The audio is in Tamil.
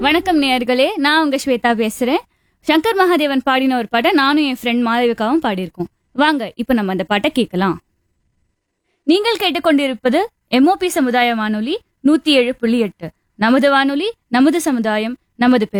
வணக்கம் நேயர்களே, நான் உங்க ஸ்வேதா பேசுறேன். சங்கர் மகாதேவன் பாடின ஒரு பாட்டை நானும் என் ஃப்ரெண்ட் மாதவிகாவும் பாடியிருக்கோம். வாங்க இப்ப நம்ம அந்த பாட்டை கேட்கலாம். நீங்கள் கேட்டுக்கொண்டிருப்பது MOP சமுதாய வானொலி 107.8. நமது வானொலி, நமது சமுதாயம், நமது பெருமை.